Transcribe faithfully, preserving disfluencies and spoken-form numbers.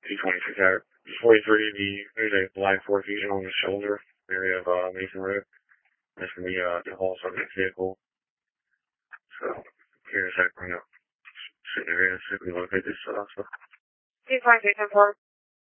T twenty-six out. forty-three, the, there's a black Ford Fusion on the shoulder area of uh, Mason Road. That's going to be uh, the whole subject vehicle. So, here in a sec, we're going to sit there and see if we locate this uh, stuff. T twenty-six and four.